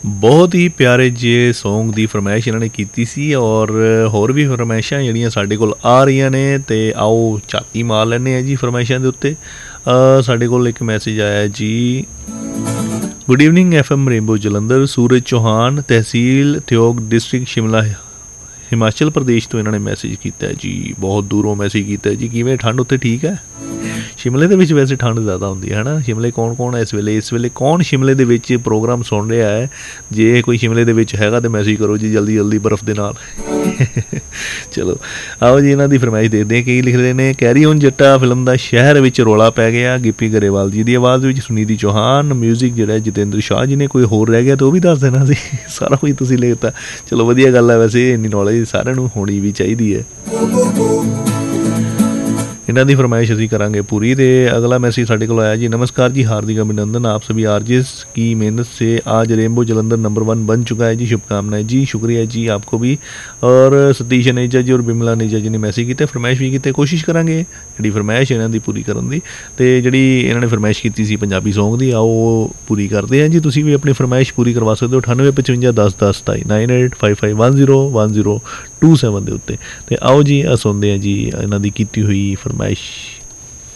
ਬਹੁਤ ਹੀ ਪਿਆਰੇ ਜਿਹੇ ਸੌਂਗ ਦੀ ਫਰਮਾਇਸ਼ ਇਹਨਾਂ ਨੇ ਕੀਤੀ ਸੀ ਔਰ ਹੋਰ ਵੀ ਫਰਮਾਇਸ਼ਾਂ ਜਿਹੜੀਆਂ ਸਾਡੇ ਕੋਲ ਆ ਰਹੀਆਂ ਨੇ ਅਤੇ ਆਓ ਝਾਤੀ ਮਾਰ ਲੈਂਦੇ ਹਾਂ ਜੀ ਫਰਮਾਇਸ਼ਾਂ ਦੇ ਉੱਤੇ। ਸਾਡੇ ਕੋਲ ਇੱਕ ਮੈਸੇਜ ਆਇਆ ਜੀ, good evening FM rainbow Jalandhar, ਸੂਰਜ ਚੌਹਾਨ, ਤਹਿਸੀਲ ਥਿਓਗ, ਡਿਸਟ੍ਰਿਕਟ ਸ਼ਿਮਲਾ, ਹਿਮਾਚਲ ਪ੍ਰਦੇਸ਼ ਤੋਂ ਇਹਨਾਂ ਨੇ ਮੈਸੇਜ ਕੀਤਾ ਜੀ। ਬਹੁਤ ਦੂਰੋਂ ਮੈਸੇਜ ਕੀਤਾ ਜੀ। ਕਿਵੇਂ ਠੰਡ ਉੱਥੇ ਠੀਕ ਹੈ? ਸ਼ਿਮਲੇ ਦੇ ਵਿੱਚ ਵੈਸੇ ਠੰਡ ਜ਼ਿਆਦਾ ਹੁੰਦੀ ਹੈ ਨਾ। ਸ਼ਿਮਲੇ ਕੌਣ ਹੈ ਇਸ ਵੇਲੇ ਕੌਣ ਸ਼ਿਮਲੇ ਦੇ ਵਿੱਚ ਪ੍ਰੋਗਰਾਮ ਸੁਣ ਰਿਹਾ ਹੈ? ਜੇ ਕੋਈ ਸ਼ਿਮਲੇ ਦੇ ਵਿੱਚ ਹੈਗਾ ਤਾਂ ਮੈਸੇਜ ਕਰੋ ਜੀ ਜਲਦੀ ਬਰਫ਼ ਦੇ ਨਾਲ। ਚਲੋ ਆਓ ਜੀ ਇਹਨਾਂ ਦੀ ਫਰਮਾਇਸ਼ ਦੇਖਦੇ ਹਾਂ ਕੀ ਲਿਖਦੇ ਨੇ। ਕੈਰੀ ਔਨ ਜੱਟਾ ਫਿਲਮ ਦਾ ਸ਼ਹਿਰ ਵਿੱਚ ਰੌਲਾ ਪੈ ਗਿਆ, ਗਿੱਪੀ ਗਰੇਵਾਲ ਜੀ ਦੀ ਆਵਾਜ਼ ਵਿੱਚ ਸੁਨੀਧੀ ਚੌਹਾਨ, ਮਿਊਜ਼ਿਕ ਜਿਹੜਾ ਜਤਿੰਦਰ ਸ਼ਾਹ ਜੀ ਨੇ। ਕੋਈ ਹੋਰ ਰਹਿ ਗਿਆ ਤਾਂ ਉਹ ਵੀ ਦੱਸ ਦੇਣਾ ਸੀ। ਸਾਰਾ ਕੁਝ ਤੁਸੀਂ ਲਿਖਤਾ, ਚਲੋ ਵਧੀਆ ਗੱਲ ਹੈ। ਵੈਸੇ ਇੰਨੀ ਨੌਲੇਜ ਸਾਰਿਆਂ ਨੂੰ ਹੋਣੀ ਵੀ ਚਾਹੀਦੀ ਹੈ। ਇਹਨਾਂ ਦੀ फरमाइश ਅਸੀਂ ਕਰਾਂਗੇ पूरी। तो अगला मैसेज साढ़े को आया जी, नमस्कार जी, हार्दिक अभिनंदन आप सभी आरजेस की मेहनत से आज रेनबो जलंधर नंबर 1 बन चुका है जी, शुभकामनाएं जी। शुक्रिया जी आपको भी। और सतीश अनेजा जी और बिमला अनेजा जी ने मैसेज किया, फरमाइश भी की। कोशिश करांगे जी फरमाइश इन्हों की पूरी करने की। तो जी इन्होंने फरमाइश की पंजाबी सॉन्ग की, आओ पूरी करते हैं जी। तुम भी अपनी फरमाइश पूरी करवा सकते हो 9855 10 10 27 9855101027 के उत्ते। तो आओ जी सुनते हैं जी इन्हों की हुई फरमाइश।